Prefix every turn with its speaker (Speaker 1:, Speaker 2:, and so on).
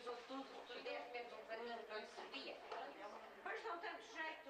Speaker 1: usou tudo, tudo.
Speaker 2: E deste mesmo para onde servia. Mas não tanto jeito.